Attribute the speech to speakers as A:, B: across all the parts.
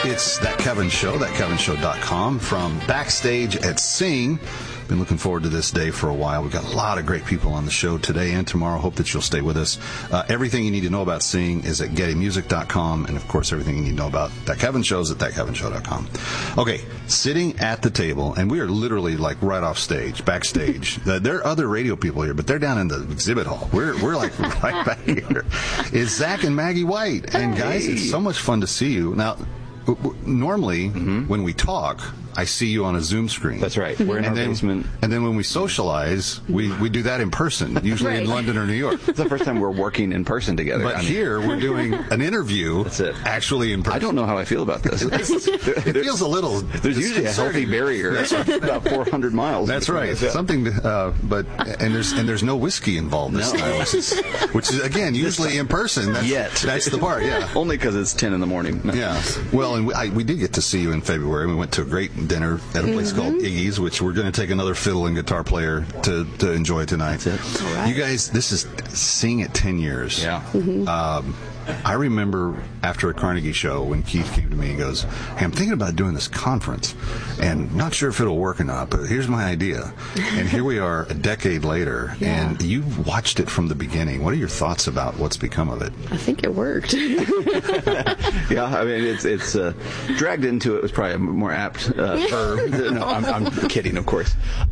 A: It's That Kevin Show, thatkevinshow.com from backstage at Sing. Been looking forward to this day for a while. We've got a lot of great people on the show today and tomorrow. Hope that you'll stay with us. Everything you need to know about Sing is at gettymusic.com. And, of course, everything you need to know about That Kevin Show is at thatkevinshow.com. Okay, sitting at the table, and we are literally like right off stage, backstage. There are other radio people here, but they're down in the exhibit hall. We're like right back here. Is Zach and Maggie White. And, guys, it's so much fun to see you. Now, normally, when we talk, I see you on a Zoom screen.
B: That's right. We're in our basement.
A: And then when we socialize, we do that in person, usually in London or New York.
B: It's the first time we're working in person together.
A: But here, we're doing an interview actually in person.
B: I don't know how I feel about this.
A: It feels a litch.
B: There's usually a healthy barrier about 400 miles.
A: That's right. Something, there's no whiskey involved this time, which is, again, usually in person. That's the part, yeah.
B: Only because it's 10 in the morning. No.
A: Yeah. Well, and we did get to see you in February. We went to a great dinner at a place called Iggy's, which we're going to take another fiddle and guitar player to enjoy tonight.
B: That's it.
C: All right.
A: You guys, this is Sing at 10 years.
B: Yeah.
A: I remember after a Carnegie show when Keith came to me and goes, "Hey, I'm thinking about doing this conference and not sure if it'll work or not, but here's my idea." And here we are a decade later, and you've watched it from the beginning. What are your thoughts about what's become of it?
C: I think it worked.
B: Yeah, I mean, it's dragged into it was probably a more apt verb. No, I'm kidding, of course.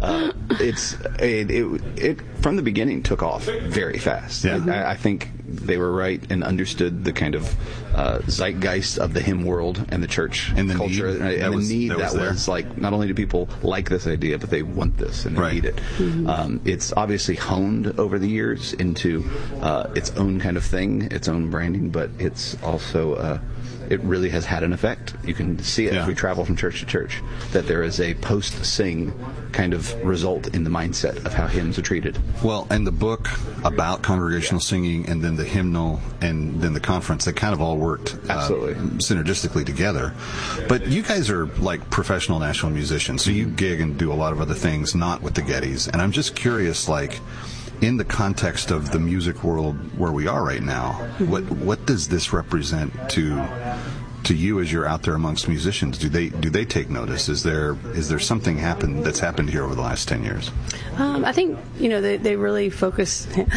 B: It from the beginning took off very fast.
A: Yeah.
B: I think they were right and understood the kind of zeitgeist of the hymn world and the church
A: and the
B: culture
A: need.
B: and the need that was like, not only do people like this idea, but they want this and they need it. It's obviously honed over the years into its own kind of thing, its own branding, but it's also it really has had an effect. You can see it as we travel from church to church, that there is a post-sing kind of result in the mindset of how hymns are treated.
A: Well, and the book about congregational singing and then the hymnal and then the conference, they kind of all worked synergistically together. But you guys are like professional national musicians, so you gig and do a lot of other things, not with the Gettys. And I'm just curious, like, in the context of the music world where we are right now, what does this represent to you as you're out there amongst musicians? Do they take notice? Is there something that's happened here over the last 10 years?
C: I think they really focus on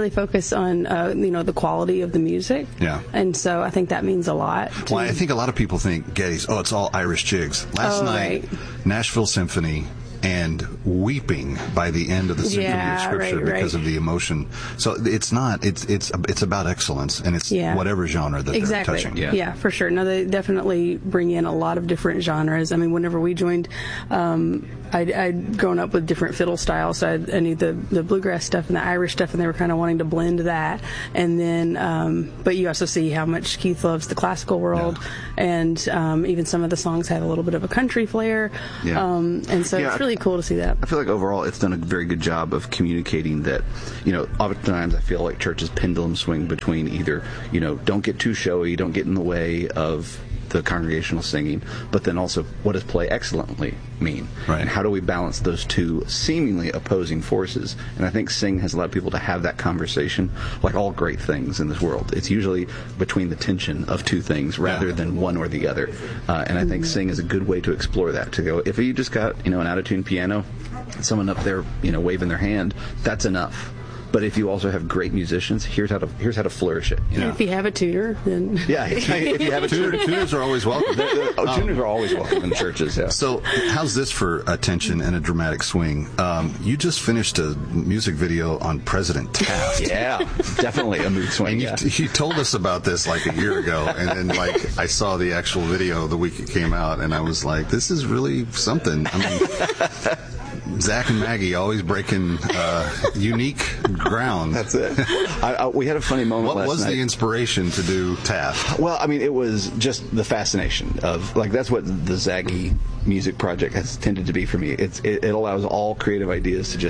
C: the quality of the music.
A: Yeah.
C: And so I think that means a lot.
A: Well, I think a lot of people think Gettys, it's all Irish jigs. Last night, Nashville Symphony, and weeping by the end of the Symphony of Scripture because of the emotion. So it's not. It's about excellence, and it's whatever genre that they're touching.
C: Yeah, for sure. No, they definitely bring in a lot of different genres. I mean, whenever we joined, I'd grown up with different fiddle styles, so I knew the bluegrass stuff and the Irish stuff, and they were kind of wanting to blend that. And then, but you also see how much Keith loves the classical world, and even some of the songs have a little bit of a country flair. And so it's really cool to see that.
B: I feel like overall it's done a very good job of communicating that, oftentimes I feel like churches pendulum swing between either, don't get too showy, don't get in the way of the congregational singing, but then also what does play excellently mean?
A: Right.
B: And how do we balance those two seemingly opposing forces? And I think Sing has allowed people to have that conversation, like all great things in this world. It's usually between the tension of two things rather than one or the other. And I think Sing is a good way to explore that, to go, if you just got, an out-of-tune piano, someone up there, waving their hand, that's enough. But if you also have great musicians, here's how to flourish it.
C: And if you have a tutor, then
B: if you have a tutor,
A: tuners are always welcome.
B: Tuners are always welcome in churches. Yeah.
A: So, how's this for attention and a dramatic swing? You just finished a music video on President Taft.
B: Yeah, definitely a mood swing.
A: And you told us about this like a year ago, and then I saw the actual video the week it came out, and I was like, this is really something. I mean, Zach and Maggie always breaking unique ground.
B: That's it. We had a funny moment last night.
A: What was the inspiration to do Taft?
B: Well, I mean, it was just the fascination of, that's what the Zaggy music project has tended to be for me. It allows all creative ideas to just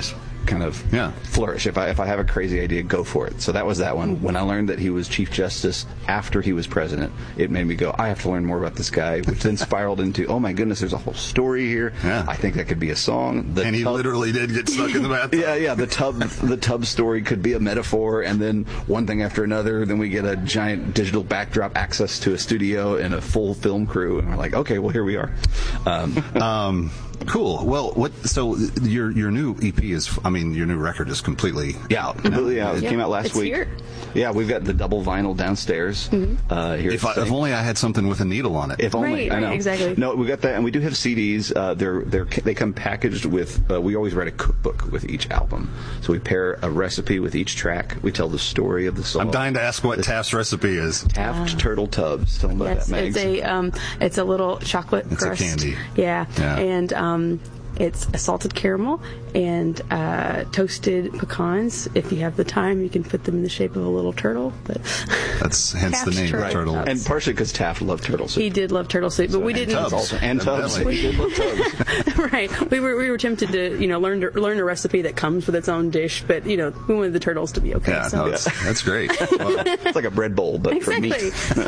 B: kind of flourish. If I have a crazy idea, go for it. So that was that one. When I learned that he was Chief Justice after he was president, it made me go, I have to learn more about this guy, which then spiraled into, oh my goodness, there's a whole story here. Yeah. I think that could be a song.
A: And he literally did get stuck in the bathtub.
B: Yeah. The tub story could be a metaphor, and then one thing after another, then we get a giant digital backdrop, access to a studio, and a full film crew, and we're like, okay, well, here we are.
A: Cool. Well, so your new EP your new record is completely out.
B: Completely out. It came out last week.
C: Here.
B: Yeah, we've got the double vinyl downstairs. Mm-hmm.
A: Here. If only I had something with a needle on it.
B: If only.
C: Right,
B: I know.
C: Exactly.
B: No, we got that, and we do have CDs. They come packaged with. We always write a cookbook with each album, so we pair a recipe with each track. We tell the story of the song.
A: I'm dying to ask what Taft's recipe is.
B: Taft turtle tubs. Tell them about that, Mags.
C: It's a little chocolate crust.
A: It's a candy.
C: Yeah. And it's a salted caramel and toasted pecans. If you have the time, you can put them in the shape of a little turtle. But
A: that's hence the name, turtle.
B: And partially because Taft loved turtle soup.
C: He did love turtle soup, but we didn't.
B: Tubs. And tubs. He did love tubs.
C: Right. We were tempted to learn a recipe that comes with its own dish, but we wanted the turtles to be okay.
A: Yeah,
C: so.
A: That's great. Well,
B: it's like a bread bowl, but for meat.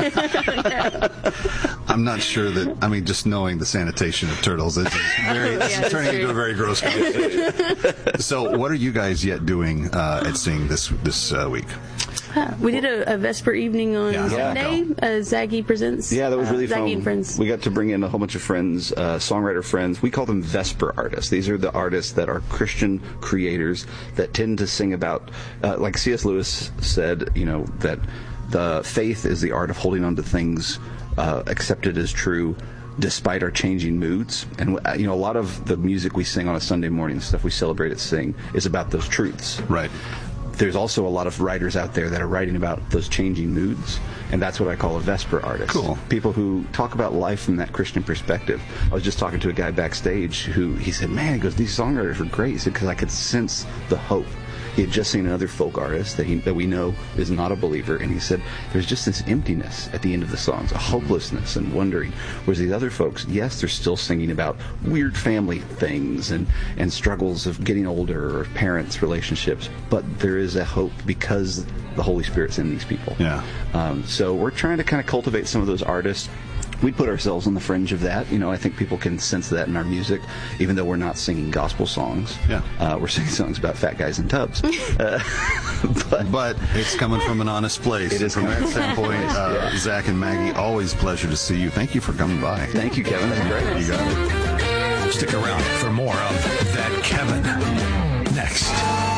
A: I'm not sure that. Just knowing the sanitation of turtles, this is turning into a very gross conversation. So, what are you guys yet doing at Sing this week?
C: We did a Vesper evening on Sunday. Zaggy Presents.
B: Yeah, that was really fun.
C: Zaggy and Friends.
B: We got to bring in a whole bunch of friends, songwriter friends. We call them Vesper artists. These are the artists that are Christian creators that tend to sing about, like C.S. Lewis said, that the faith is the art of holding on to things accepted as true despite our changing moods. And a lot of the music we sing on a Sunday morning, stuff we celebrate at Sing, is about those truths.
A: Right.
B: There's also a lot of writers out there that are writing about those changing moods, and that's what I call a Vesper artist.
A: Cool.
B: People who talk about life from that Christian perspective. I was just talking to a guy backstage who, he said, man, he goes, these songwriters were great. He said, because I could sense the hope. He had just seen another folk artist that we know is not a believer, and he said there's just this emptiness at the end of the songs, a hopelessness and wondering. Whereas these other folks, yes, they're still singing about weird family things and struggles of getting older or parents' relationships, but there is a hope because the Holy Spirit's in these people.
A: Yeah.
B: So we're trying to kind of cultivate some of those artists. We put ourselves on the fringe of that. I think people can sense that in our music, even though we're not singing gospel songs.
A: Yeah.
B: We're singing songs about fat guys in tubs.
A: But it's coming from an honest place.
B: It is
A: from that standpoint. Zach and Maggie, always a pleasure to see you. Thank you for coming by.
B: Thank you, Kevin. That's great.
A: You got it.
D: Stick around for more of That Kevin next.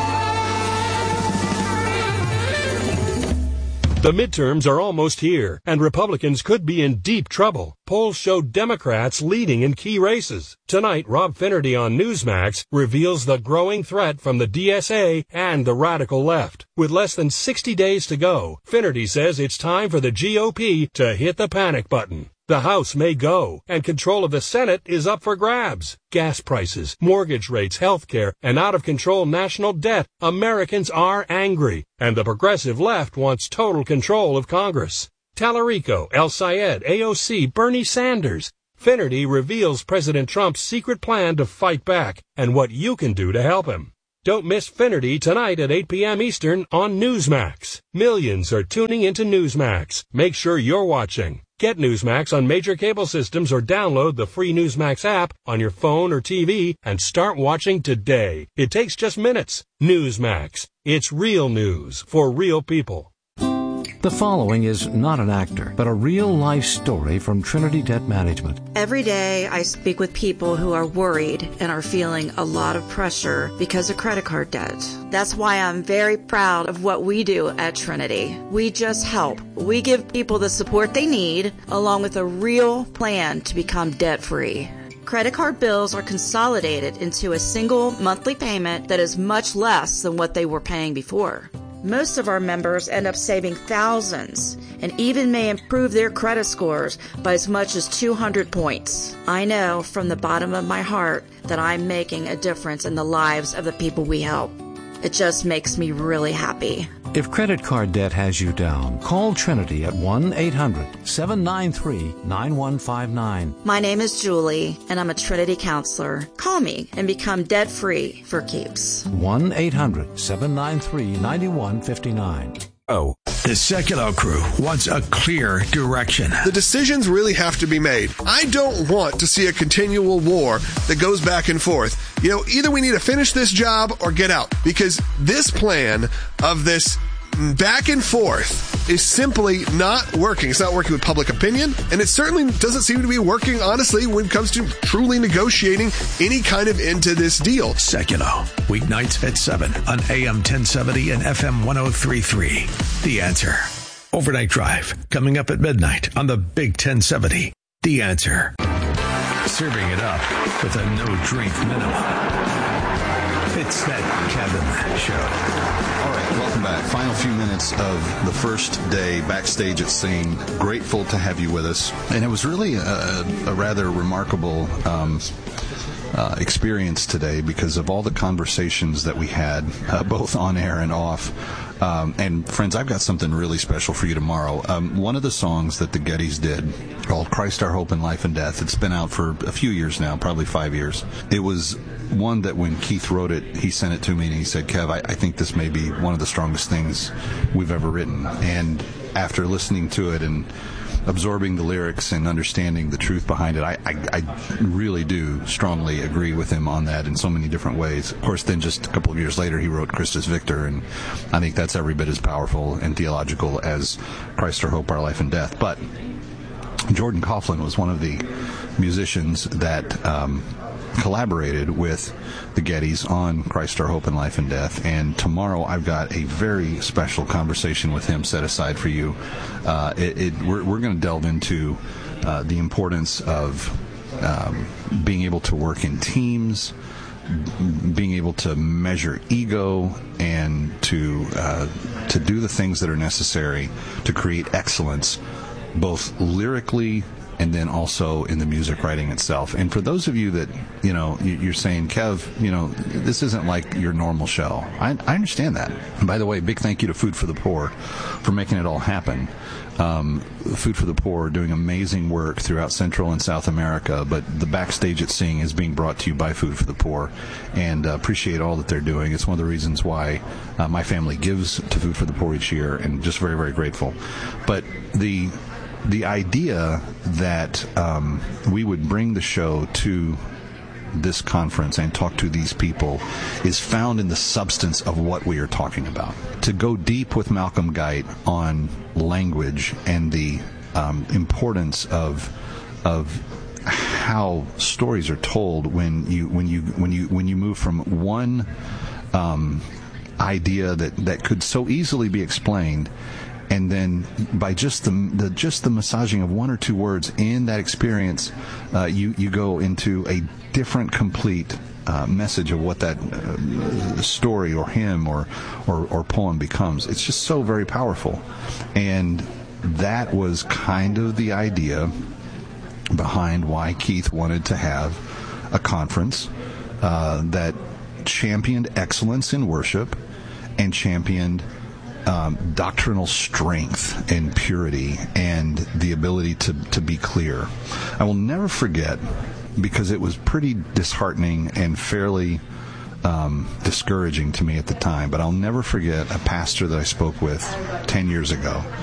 D: The midterms are almost here, and Republicans could be in deep trouble. Polls show Democrats leading in key races. Tonight, Rob Finnerty on Newsmax reveals the growing threat from the DSA and the radical left. With less than 60 days to go, Finnerty says it's time for the GOP to hit the panic button. The House may go, and control of the Senate is up for grabs. Gas prices, mortgage rates, health care, and out-of-control national debt. Americans are angry, and the progressive left wants total control of Congress. Tallarico, El Sayed, AOC, Bernie Sanders. Finnerty reveals President Trump's secret plan to fight back, and what you can do to help him. Don't miss Finnerty tonight at 8 p.m. Eastern on Newsmax. Millions are tuning into Newsmax. Make sure you're watching. Get Newsmax on major cable systems or download the free Newsmax app on your phone or TV and start watching today. It takes just minutes. Newsmax. It's real news for real people.
E: The following is not an actor, but a real-life story from Trinity Debt Management.
F: Every day I speak with people who are worried and are feeling a lot of pressure because of credit card debt. That's why I'm very proud of what we do at Trinity. We just help. We give people the support they need, along with a real plan to become debt-free. Credit card bills are consolidated into a single monthly payment that is much less than what they were paying before. Most of our members end up saving thousands and even may improve their credit scores by as much as 200 points. I know from the bottom of my heart that I'm making a difference in the lives of the people we help. It just makes me really happy.
E: If credit card debt has you down, call Trinity at 1-800-793-9159.
F: My name is Julie, and I'm a Trinity counselor. Call me and become debt-free for keeps.
E: 1-800-793-9159.
G: Oh, the Sekulow crew wants a clear direction.
H: The decisions really have to be made. I don't want to see a continual war that goes back and forth. Either we need to finish this job or get out, because this plan of this back and forth is simply not working. It's not working with public opinion, and it certainly doesn't seem to be working, honestly, when it comes to truly negotiating any kind of end to this deal.
G: Sekulow, weeknights at 7 on AM 1070 and FM 103.3. The Answer. Overnight Drive, coming up at midnight on the Big 1070. The Answer. Serving it up with a no-drink minimum. It's that Kevin Show.
A: All right, welcome back. Final few minutes of the first day backstage at Sing. Grateful to have you with us. And it was really a rather remarkable experience today because of all the conversations that we had, both on air and off. And friends, I've got something really special for you tomorrow. One of the songs that the Gettys did, called Christ Our Hope in Life and Death, it's been out for a few years now, probably 5 years. It was one that when Keith wrote it, he sent it to me and he said, Kev, I think this may be one of the strongest things we've ever written. And after listening to it and absorbing the lyrics and understanding the truth behind it, I really do strongly agree with him on that in so many different ways. Of course, then just a couple of years later, he wrote Christus Victor, and I think that's every bit as powerful and theological as Christ Our Hope, Our Life and Death. But Jordan Coughlin was one of the musicians that collaborated with the Gettys on Christ Our Hope in Life and Death, and tomorrow I've got a very special conversation with him set aside for you. We're going to delve into the importance of being able to work in teams, being able to measure ego, and to do the things that are necessary to create excellence, both lyrically and then also in the music writing itself. And for those of you that, you're saying, Kev, this isn't like your normal show. I understand that. And by the way, big thank you to Food for the Poor for making it all happen. Food for the Poor doing amazing work throughout Central and South America, but the Backstage at Sing is being brought to you by Food for the Poor, and appreciate all that they're doing. It's one of the reasons why my family gives to Food for the Poor each year, and just very, very grateful. But the idea that we would bring the show to this conference and talk to these people is found in the substance of what we are talking about. To go deep with Malcolm Guite on language and the importance of how stories are told when you move from one idea that could so easily be explained, and then by just the massaging of one or two words in that experience, you go into a different, complete message of what that story or hymn or poem becomes. It's just so very powerful. And that was kind of the idea behind why Keith wanted to have a conference that championed excellence in worship and championed doctrinal strength and purity and the ability to be clear. I will never forget, because it was pretty disheartening and fairly discouraging to me at the time, but I'll never forget a pastor that I spoke with 10 years ago.